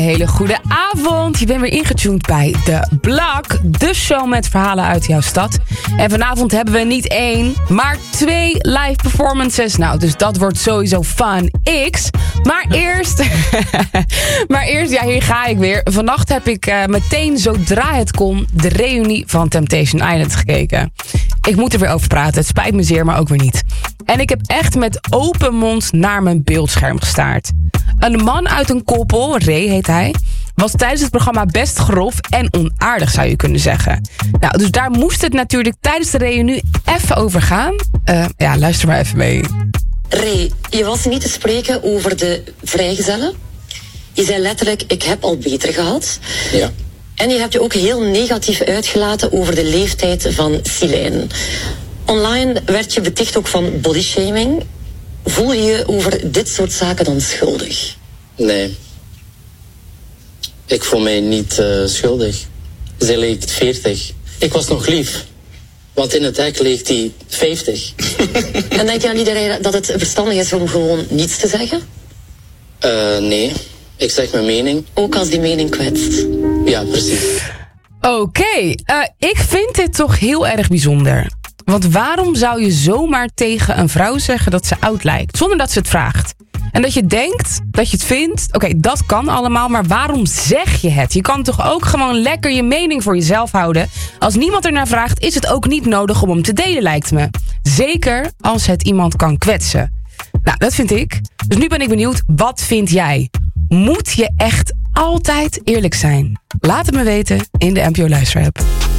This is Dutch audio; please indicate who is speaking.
Speaker 1: Hele goede avond. Je bent weer ingetuned bij De Blok, de show met verhalen uit jouw stad. En vanavond hebben we niet 1, maar 2 live performances. Nou, dus dat wordt sowieso fun X. Maar eerst, ja, hier ga ik weer. Vannacht heb ik meteen, zodra het kon, de reunie van Temptation Island gekeken. Ik moet er weer over praten. Het spijt me zeer, maar ook weer niet. En ik heb echt met open mond naar mijn beeldscherm gestaard. Een man uit een koppel, Ray heet hij, was tijdens het programma best grof en onaardig, zou je kunnen zeggen. Nou, dus daar moest het natuurlijk tijdens de reunie even over gaan. Ja, luister maar even mee.
Speaker 2: Ray, je was niet te spreken over de vrijgezellen. Je zei letterlijk, ik heb al beter gehad.
Speaker 3: Ja.
Speaker 2: En je hebt je ook heel negatief uitgelaten over de leeftijd van Silijn. Online werd je beticht ook van bodyshaming. Voel je je over dit soort zaken dan schuldig?
Speaker 3: Nee. Ik voel mij niet schuldig. Zij leek 40. Ik was nog lief. Want in het hek leek hij 50.
Speaker 2: En denk je dan niet dat het verstandig is om gewoon niets te zeggen?
Speaker 3: Nee. Ik zeg mijn mening.
Speaker 2: Ook als die mening kwetst.
Speaker 3: Ja, precies.
Speaker 1: Oké, ik vind dit toch heel erg bijzonder. Want waarom zou je zomaar tegen een vrouw zeggen dat ze oud lijkt, zonder dat ze het vraagt? En dat je denkt, dat je het vindt, oké, dat kan allemaal, maar waarom zeg je het? Je kan toch ook gewoon lekker je mening voor jezelf houden? Als niemand ernaar vraagt, is het ook niet nodig om hem te delen, lijkt me. Zeker als het iemand kan kwetsen. Nou, dat vind ik. Dus nu ben ik benieuwd, wat vind jij? Moet je echt altijd eerlijk zijn? Laat het me weten in de NPO Luisterapp.